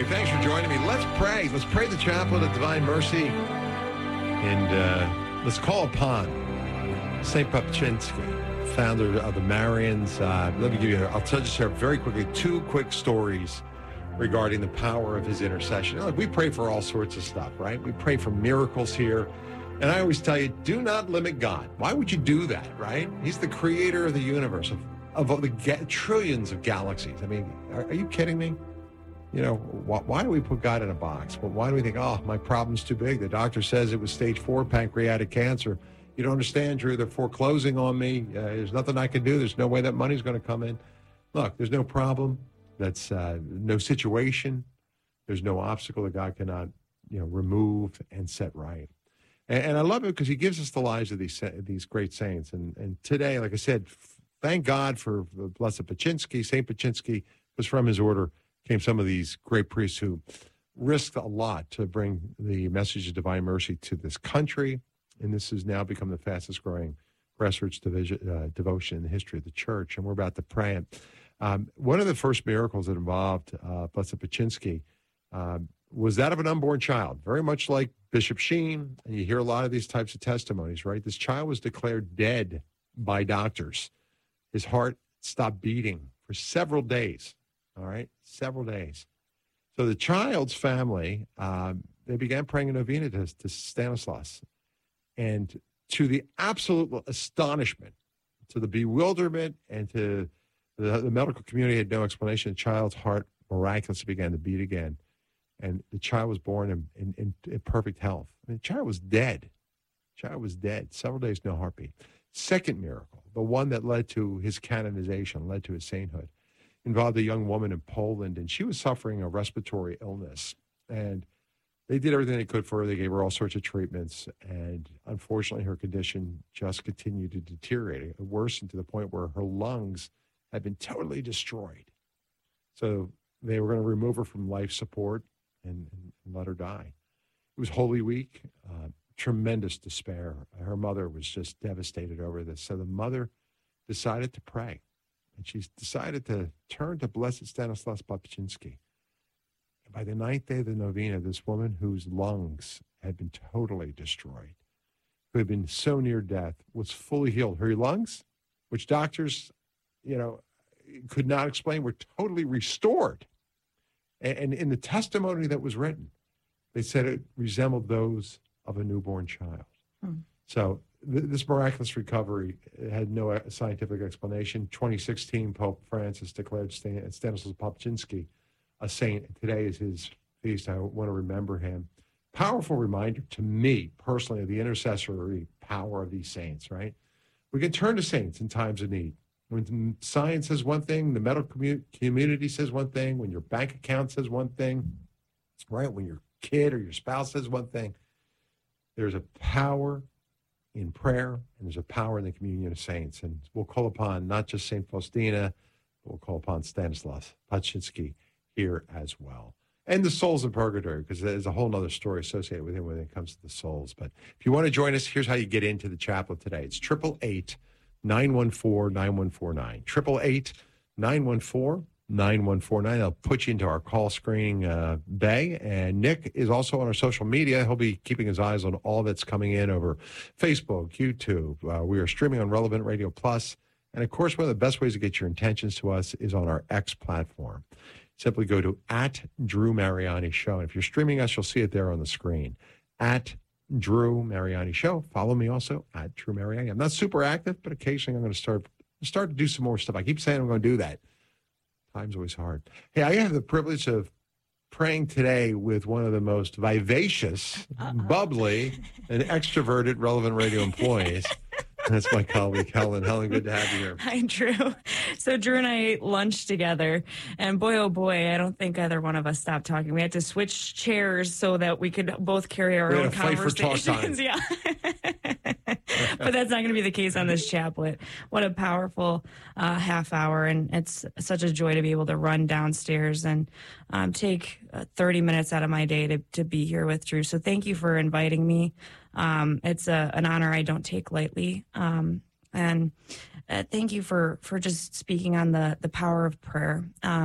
Hey, thanks for joining me. Let's pray. Let's pray the chaplet of divine mercy. And let's call upon St. Papczynski, founder of the Marians. Let me give you, I'll just share very quickly two quick stories regarding the power of his intercession. Look, we pray for all sorts of stuff, right? We pray for miracles here. And I always tell you, do not limit God. Why would you do that, right? He's the creator of the universe, of the trillions of galaxies. I mean, are you kidding me? You know, why do we put God in a box? Well, why do we think, oh, my problem's too big? The doctor says it was stage 4 pancreatic cancer. You don't understand, Drew. They're foreclosing on me. There's nothing I can do. There's no way that money's going to come in. Look, there's no problem. That's no situation. There's no obstacle that God cannot, remove and set right. And I love it because he gives us the lives of these great saints. And today, like I said, thank God for Blessed Papczynski, St. Papczynski, because from his order came some of these great priests who risked a lot to bring the message of divine mercy to this country. And this has now become the fastest growing grassroots devotion in the history of the church. And we're about to pray it. One of the first miracles that involved Blessed Papczynski was that of an unborn child, very much like Bishop Sheen. And you hear a lot of these types of testimonies, right? This child was declared dead by doctors. His heart stopped beating for several days. All right, several days. So the child's family, they began praying a novena to Stanislaus. And to the absolute astonishment, to the bewilderment, and to the medical community had no explanation, the child's heart miraculously began to beat again. And the child was born in perfect health. I mean, the child was dead. The child was dead. Several days, no heartbeat. Second miracle, the one that led to his canonization, led to his sainthood, involved a young woman in Poland, and she was suffering a respiratory illness. And they did everything they could for her. They gave her all sorts of treatments. And unfortunately, her condition just continued to deteriorate. It worsened to the point where her lungs had been totally destroyed. So they were going to remove her from life support and let her die. It was Holy Week, tremendous despair. Her mother was just devastated over this. So the mother decided to pray. And she decided to turn to Blessed Stanislaus Papczynski. And by the 9th day of the novena, this woman whose lungs had been totally destroyed, who had been so near death, was fully healed. Her lungs, which doctors, could not explain, were totally restored. And in the testimony that was written, they said it resembled those of a newborn child. So this miraculous recovery had no scientific explanation. 2016, Pope Francis declared Stanislaus Papczynski a saint. Today is his feast. I want to remember him. Powerful reminder to me personally of the intercessory power of these saints, right? We can turn to saints in times of need. When science says one thing, the medical community says one thing, when your bank account says one thing, right? When your kid or your spouse says one thing, there's a power in prayer, and there's a power in the communion of saints. And we'll call upon not just St. Faustina, but we'll call upon Stanislaus Papczynski here as well. And the souls in purgatory, because there's a whole other story associated with him when it comes to the souls. But if you want to join us, here's how you get into the chaplet today. It's 888-914-9149. 888-914-9149. I'll put you into our call screening bay. And Nick is also on our social media. He'll be keeping his eyes on all that's coming in over Facebook, YouTube. We are streaming on Relevant Radio Plus. And, of course, one of the best ways to get your intentions to us is on our X platform. Simply go to @Drew Mariani Show. And if you're streaming us, you'll see it there on the screen. @Drew Mariani Show. Follow me also @Drew Mariani. I'm not super active, but occasionally I'm going to start to do some more stuff. I keep saying I'm going to do that. Time's always hard. Hey, I have the privilege of praying today with one of the most vivacious, bubbly, and extroverted Relevant Radio employees. That's my colleague, Helen. Helen, good to have you here. Hi, Drew. So Drew and I ate lunch together, and boy, oh boy, I don't think either one of us stopped talking. We had to switch chairs so that we could both carry our own conversations. Yeah. But that's not going to be the case on this chaplet. What a powerful half hour, and it's such a joy to be able to run downstairs and take 30 minutes out of my day to be here with Drew. So thank you for inviting me. It's an honor I don't take lightly. And thank you for just speaking on the power of prayer.